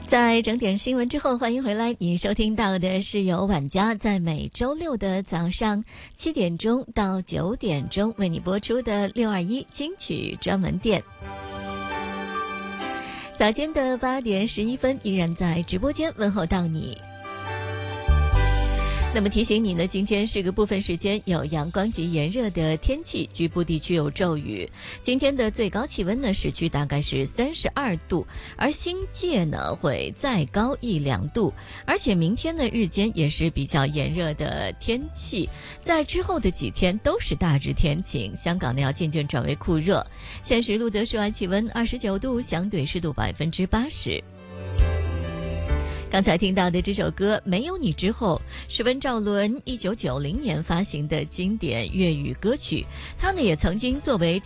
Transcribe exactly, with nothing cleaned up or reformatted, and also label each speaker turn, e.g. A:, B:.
A: 在整点新闻之后，欢迎回来。你收听到的是由晚家在每周六的早上七点钟到九点钟为你播出的六二一金曲专门店。早间的八点十一分，依然在直播间问候到你。那么提醒你呢，今天是个部分时间有阳光及炎热的天气，局部地区有骤雨。今天的最高气温呢，市区大概是三十二度，而新界呢会再高一两度。而且明天呢，日间也是比较炎热的天气，在之后的几天都是大致天晴，香港呢要渐渐转为酷热。现时录得室外气温二十九度，相对湿度百分之八十。刚才听到的这首歌《没有你之后》是温兆伦一九九零年发行的经典粤语歌曲，它呢也曾经作为